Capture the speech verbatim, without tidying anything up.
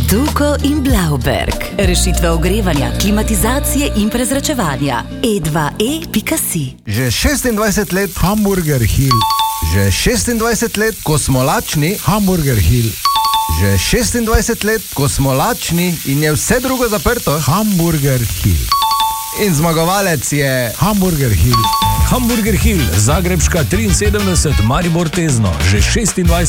Tuko in Blauberg. Rešitve ogrevanja, klimatizacije in prezračevanja. e dva e pika si. Že šestindvajset let Hamburger Hill. Že šestindvajset let, ko smo lačni. Hamburger Hill. Že šestindvajset let, ko smo lačni in je vse drugo zaprto. Hamburger Hill. In zmagovalec je Hamburger Hill. Hamburger Hill, Zagrebška triinsedemdeset, Maribor Tezno, že šestindvajset